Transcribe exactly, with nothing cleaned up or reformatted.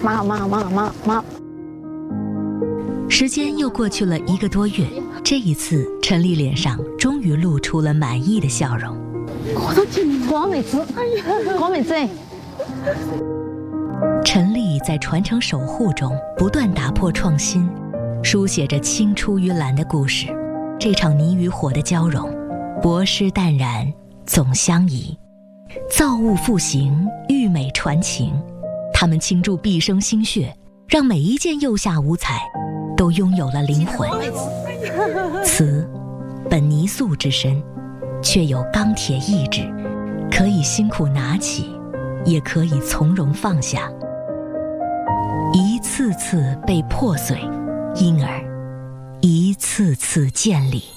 妈妈妈妈妈。 时间又过去了一个多月，这一次陈丽脸上终于露出了满意的笑容。 我的天，光妹子，光妹子。 陈丽在传承守护中不断打破创新，书写着青出于蓝的故事。这场泥与火的交融，薄施淡然总相宜，造物复形，玉美传情。他们倾注毕生心血，让每一件釉下五彩都拥有了灵魂。瓷本泥塑之身，却有钢铁意志，可以辛苦拿起，也可以从容放下。一次次被破碎，因而一次次建立。